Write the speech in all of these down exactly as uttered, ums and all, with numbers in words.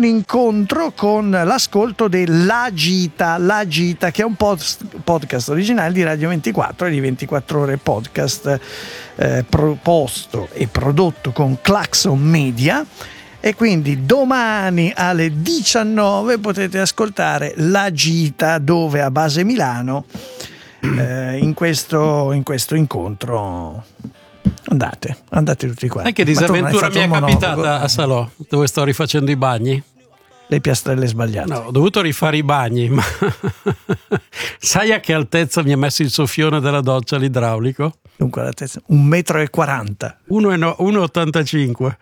un incontro con l'ascolto della Gita, La Gita, che è un post, podcast originale di Radio ventiquattro e di ventiquattro ore podcast, eh, proposto e prodotto con Claxon Media. E quindi domani alle diciannove potete ascoltare La Gita, dove a base Milano, eh, in questo in questo incontro. Andate, andate tutti qua. Anche disavventura mi è capitata a Salò, dove sto rifacendo i bagni. Le piastrelle sbagliate. No, ho dovuto rifare i bagni, ma sai a che altezza mi ha messo il soffione della doccia l'idraulico? Dunque l'altezza un metro e quaranta. uno virgola ottantacinque.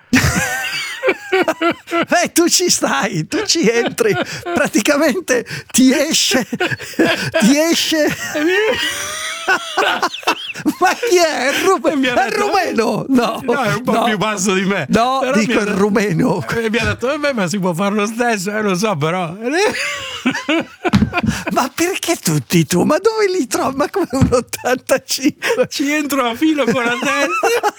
Eh, tu ci stai, tu ci entri, praticamente ti esce, ti esce. Ma chi è? Il, Ru- è il rumeno? No, no, è un po' no. più basso di me. No, però dico il detto, rumeno. E mi ha detto, eh, ma si può fare lo stesso, eh, lo so, però. Ma perché tutti tu? Ma dove li trovi? Ma come un ottantacinque? Ci entro a filo con la testa.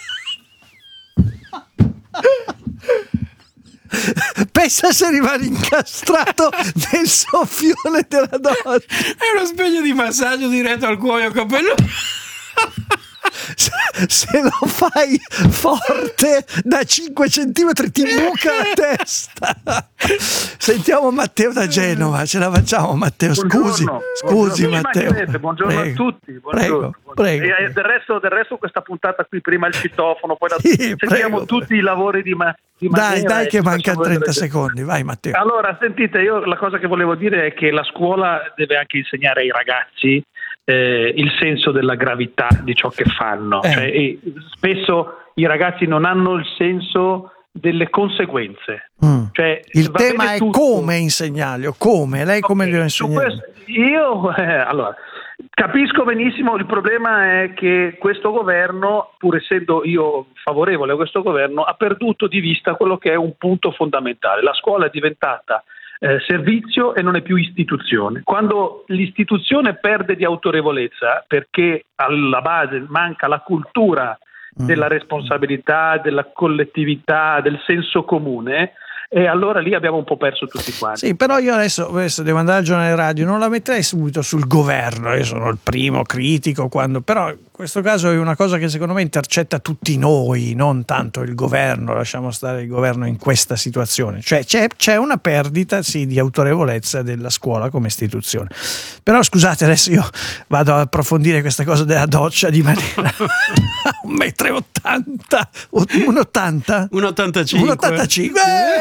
Pensa se rimane incastrato nel soffione della doccia. È una specie di massaggio diretto al cuoio capello. Se, se lo fai forte da cinque centimetri ti buca la testa. Sentiamo Matteo da Genova, ce la facciamo Matteo, scusi, Buongiorno. scusi Buongiorno. Matteo. Buongiorno prego, a tutti. Prego, Buongiorno. prego. E del resto, del resto questa puntata qui, prima il citofono, poi la... Sì, sentiamo prego, tutti prego. i lavori di, ma... di Dai, dai che e mancano trenta vedere... secondi, vai Matteo. Allora, sentite, io la cosa che volevo dire è che la scuola deve anche insegnare ai ragazzi eh, il senso della gravità di ciò che fanno. Eh. Cioè, e spesso i ragazzi non hanno il senso delle conseguenze. Mm. Cioè, il va tema bene è tutto. come insegnarli o come, lei come Okay, glielo su insegna? questo, io eh, allora capisco benissimo, il problema è che questo governo, pur essendo io favorevole a questo governo, ha perduto di vista quello che è un punto fondamentale. La scuola è diventata eh, servizio e non è più istituzione. Quando l'istituzione perde di autorevolezza perché alla base manca la cultura della responsabilità, della collettività, del senso comune, e allora lì abbiamo un po' perso tutti quanti. Sì, però io adesso, adesso devo andare al giornale radio, non la metterei subito sul governo, io sono il primo critico, quando, però in questo caso è una cosa che secondo me intercetta tutti noi, non tanto il governo, lasciamo stare il governo in questa situazione, cioè c'è, c'è una perdita sì di autorevolezza della scuola come istituzione. Però scusate, adesso io vado a approfondire questa cosa della doccia di maniera un metro e ottanta, un ottanta? Un ottantacinque. Un ottantacinque.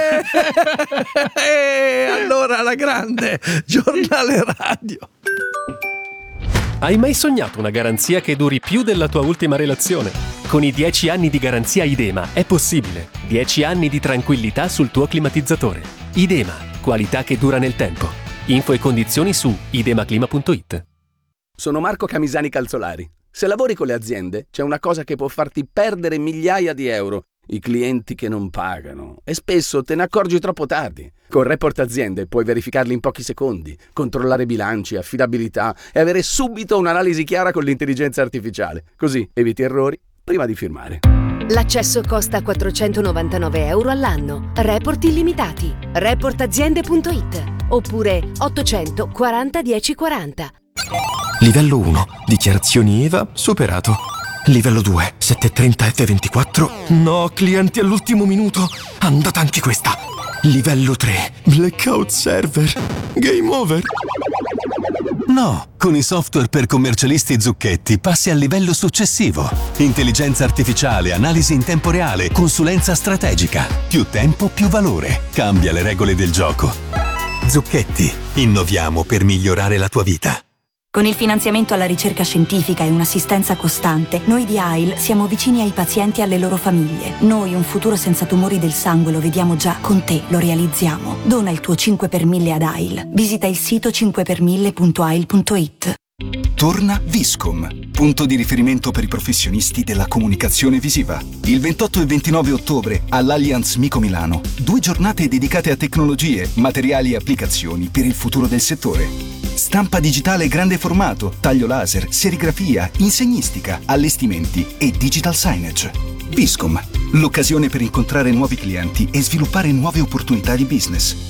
E allora alla grande, giornale radio. Hai mai sognato una garanzia che duri più della tua ultima relazione? Con i dieci anni di garanzia Idema è possibile. dieci anni di tranquillità sul tuo climatizzatore. Idema, qualità che dura nel tempo. Info e condizioni su idemaclima punto it. Sono Marco Camisani Calzolari. Se lavori con le aziende, c'è una cosa che può farti perdere migliaia di euro. I clienti che non pagano. E spesso te ne accorgi troppo tardi. Con Report Aziende puoi verificarli in pochi secondi, controllare bilanci, affidabilità e avere subito un'analisi chiara con l'intelligenza artificiale. Così eviti errori prima di firmare. L'accesso costa quattrocentonovantanove euro all'anno. Report illimitati. report aziende punto it oppure ottocento quaranta dieci quaranta. Livello uno. Dichiarazioni I V A superato. Livello due. settecentotrenta effe ventiquattro. No, clienti all'ultimo minuto. Andata anche questa. Livello tre. Blackout server. Game over. No, con i software per commercialisti Zucchetti passi al livello successivo. Intelligenza artificiale, analisi in tempo reale, consulenza strategica. Più tempo, più valore. Cambia le regole del gioco. Zucchetti. Innoviamo per migliorare la tua vita. Con il finanziamento alla ricerca scientifica e un'assistenza costante, noi di A I L siamo vicini ai pazienti e alle loro famiglie. Noi un futuro senza tumori del sangue lo vediamo già, con te lo realizziamo. Dona il tuo cinque per mille ad A I L. Visita il sito cinque per mille punto a i l punto it. Torna Viscom, punto di riferimento per i professionisti della comunicazione visiva. Il ventotto e ventinove ottobre all'Allianz Mico Milano, due giornate dedicate a tecnologie, materiali e applicazioni per il futuro del settore. Stampa digitale grande formato, taglio laser, serigrafia, insegnistica, allestimenti e digital signage. Viscom, l'occasione per incontrare nuovi clienti e sviluppare nuove opportunità di business.